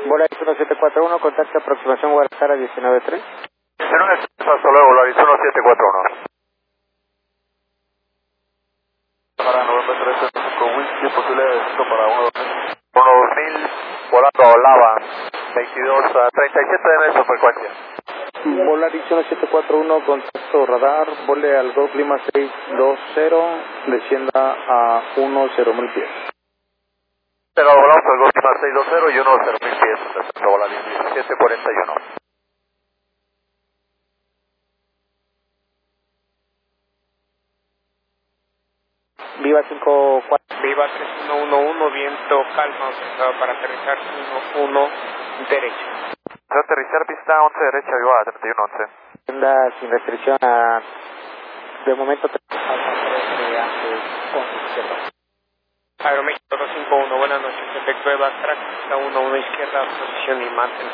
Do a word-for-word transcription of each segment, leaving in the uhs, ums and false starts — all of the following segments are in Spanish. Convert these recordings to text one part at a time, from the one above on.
Volaris uno siete cuatro uno, contacto aproximación Guadalajara diecinueve tres. En un exceso, hasta luego, Volaris uno siete cuatro uno. Para noventa y tres, con whisky, posible éxito para uno dos mil, volando a Lava, veintidós a treinta y siete de nuestra frecuencia. Volaris uno siete cuatro uno, contacto radar, vole al Golf Lima seis dos cero, descienda a uno cero mil pies. Pero volamos al Golf Lima seis dos cero y uno cero mil pies, descenso Volaris diecisiete cuarenta y uno. Viva cinco cuatro. Viva tres uno uno uno, viento calma, autorizado para aterrizar uno uno derecha. Para aterrizar pista once derecha, Viva treinta y uno once. Descienda sin restricción a, de momento, Aeroméxico dos cinco uno, buenas noches, efecto de backtrack, pista uno uno izquierda, posición y mantén.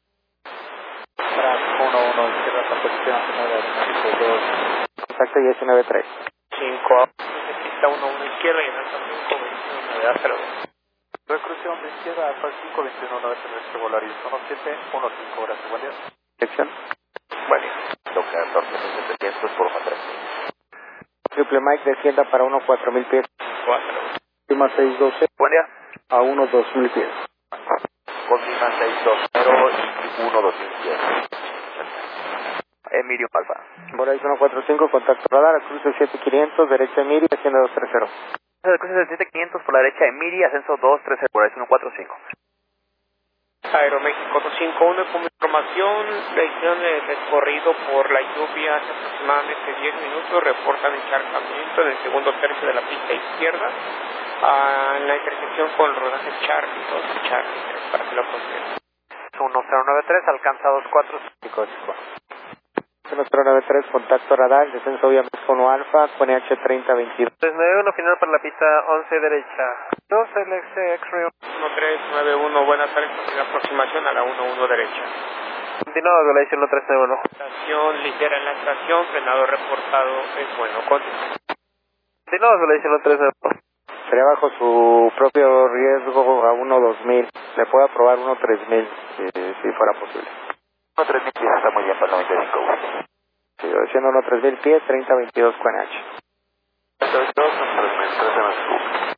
Track uno uno izquierda, posición dos, contacto diecinueve tres. cinco, pista uno uno izquierda y en alfa cinco veintiuno, hasta luego. Reclusión de izquierda, alfa cinco veintiuno nueve terrestre, Volaris uno siete uno cinco, gracias, buen día. Dirección. Buen día. Toca catorce mil setecientos por matriz. Triple Mike, descienda para uno cuatro mil pies. cuatro. Lima seis doce Buen día. a uno dos mil pies. Con Lima seis dos cero y uno dos mil pies. Emilio Alfa. Volaris uno cuatro cinco, contacto radar, cruce siete quinientos, derecha Miri, descienda dos tres cero. Cruce siete quinientos por la derecha, Emiri, ascenso dos tres cero, Volaris uno cuatro cinco. Aeroméxico dos cinco uno, como información, la hicieron el recorrido por la lluvia hace aproximadamente diez minutos, reportan encharcamiento en el segundo tercio de la pista izquierda, a la intersección con el rodaje Charlie dos, Charlie tres, para que lo consideren. uno cero nueve tres, alcanza dos cuatro cinco. uno cero nueve tres, contacto radar, descenso vía uno alfa, con H treinta veintidós. tres nueve uno, final para la pista once derecha. dos L X X-Ray. uno tres nueve uno, buenas tardes, posible aproximación a la uno uno derecha. Continuamos, Volaris uno tres nueve uno. Estación ligera en la estación, frenado reportado es bueno, continúa. Continuamos, Volaris uno tres nueve uno. Sería bajo su propio riesgo a uno dos mil. Le puedo aprobar uno tres mil si, si fuera posible. uno tres mil pies, está muy bien para el noventa y cinco. Sí, siendo uno tres mil pies, treinta veintidós con H. tres dos, tres mil, tres de nuestro.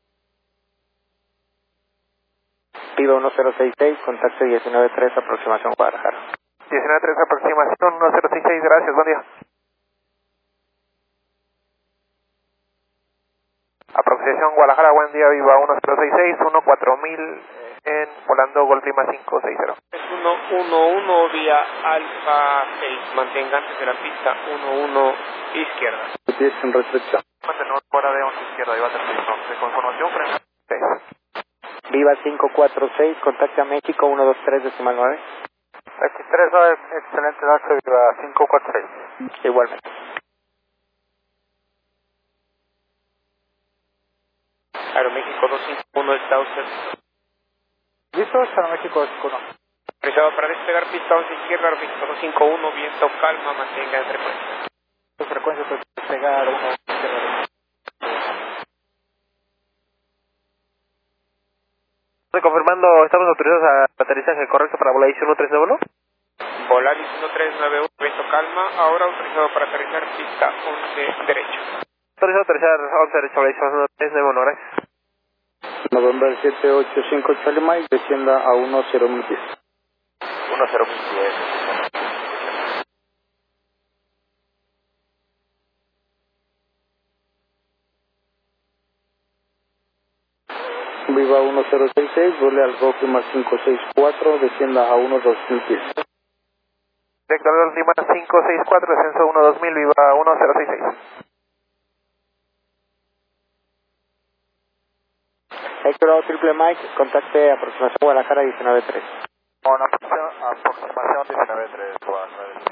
Pido uno cero seis seis, contacto diecinueve tres, aproximación Guadalajara. diecinueve tres, aproximación uno cero seis seis, gracias, buen día. Aproximación Guadalajara, buen día, Viva uno cero seis seis, uno cuatro mil en volando Golf Lima cinco seis cero. Es uno uno uno vía Alfa seis, mantenga antes de la pista uno uno izquierda. Pies sin restricción. Mantenemos fuera de once izquierda, Viva tres once, conformación frena seis. Viva cinco cuatro seis, contacta México uno dos tres decimal nueve. X tres, excelente dato, Viva cinco cuatro seis. Igualmente. Aeroméxico dos cinco uno, está usted. ¿Listos? Aeroméxico dos cinco uno. Realizado para despegar pista once izquierda, Aeroméxico dos cinco uno, viento calma, mantenga en frecuencia. Su frecuencia puede despegar uno izquierda. Confirmando, estamos autorizados a aterrizaje correcto para Volaris uno tres nueve uno. Volaris uno tres nueve uno, viento calma, ahora autorizado para aterrizar pista once derecha. Autorizado a aterrizar once derecha, Volaris uno tres nueve uno, gracias. November siete ocho cinco Charlie Mike, descienda a uno cero mil pies. uno cero mil pies. Viva uno cero seis seis, vuele al Golf Lima cinco seis cuatro, descienda a uno dos mil pies. Vector Golf Lima cinco seis cuatro, descenso uno dos mil, Viva uno cero seis seis. Héctor Triple Mike, contacte aproximación Guadalajara diecinueve tres. Con aproximación diecinueve tres, Guadalajara.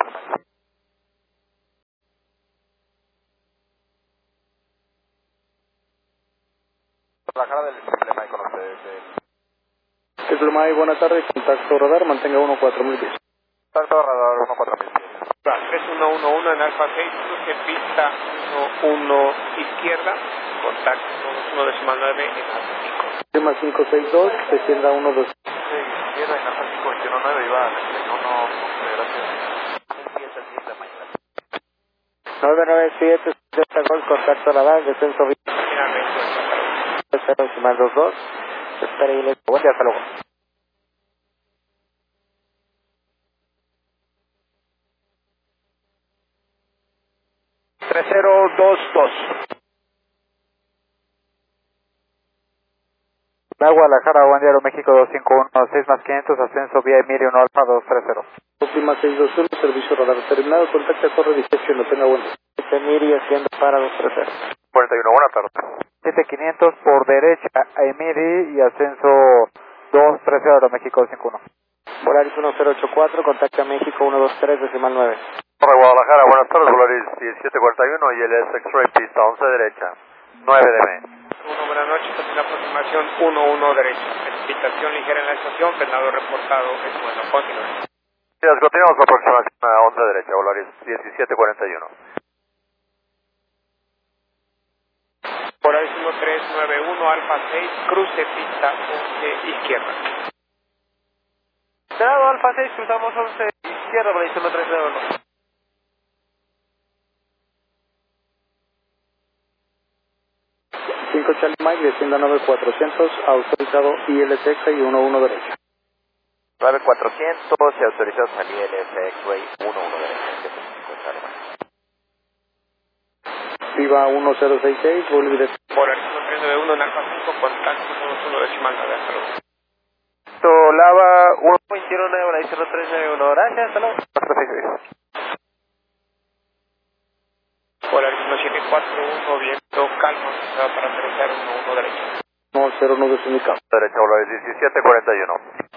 Guadalajara del Triple Mike con ustedes. Triple Mike, buenas tardes, contacto radar, mantenga uno cuatro mil pies. Contacto radar uno cuatro mil pies. tres uno uno uno en Alfa seis, cruce pista uno uno izquierda, contacto uno decimal nueve en Alfa cinco. Lima cinco seis dos, descienda a uno dos. seis siete izquierda en Alfa cinco veintiuno nueve, iba a treinta y uno, gracias. Empieza el diez de mañana. nueve nueve siete, Delta Golf, contacto radar, descenso cero decimal dos dos. Espera y le... Buen día, hasta luego. tres cero dos dos. La Guadalajara, buen día, México dos cinco uno, seis más quinientos, ascenso vía Emilio uno Alfa dos tres cero. Última seis dos uno, servicio radar terminado, contacta torre dieciocho, no tenga buen día. Emilio, haciendo para dos tres cero. cuarenta y uno, buenas tardes. siete quinientos por derecha a Emiri y ascenso dos tres cero, México dos cinco uno. Volaris uno cero ocho cuatro, contacta México uno dos tres, decimal nueve. Torre Guadalajara, buenas tardes, Volaris diecisiete cuarenta y uno y el S X-Ray pista once derecha, nueve D M. uno, buenas noches, esta es la aproximación uno uno derecha, precipitación ligera en la estación, frenado reportado, es bueno, continúen. Gracias, continuamos la aproximación a once derecha, Volaris diecisiete cuarenta y uno. Volaris uno tres nueve uno, Alfa seis, cruce pista once izquierda. Cerrado, Alfa seis, cruzamos once izquierda, Volaris uno tres nueve uno. cinco Charlie Mike, descienda nueve cuatrocientos, autorizado I L S X y uno uno derecha. nueve cuatrocientos y autorizado salir el S X-Ray uno uno derecha. Viva uno cero seis seis, Bolivia de... Volaris uno tres nueve uno en Alfa cinco, contacto uno uno decimal nueve, hasta luego. Lava uno veintiuno nueve, Volaris uno tres nueve uno, gracias, hasta luego. Volaris uno siete cuatro uno, viento calma, para aterrizar uno uno derecha. No, cero nueve indicado. Derecha, Volaris diecisiete cuarenta y uno.